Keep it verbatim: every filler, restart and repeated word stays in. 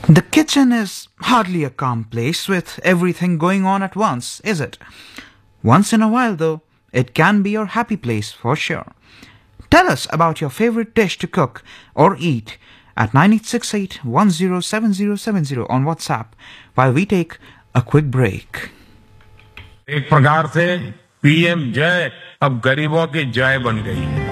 The kitchen is hardly a calm place with everything going on at once, is it? Once in a while, though, it can be your happy place for sure. Tell us about your favorite dish to cook or eat at nine eight six eight, one zero seven zero seven zero on WhatsApp while we take a quick break. एक प्रकार से PM जय अब गरीबों की जय बन गई है।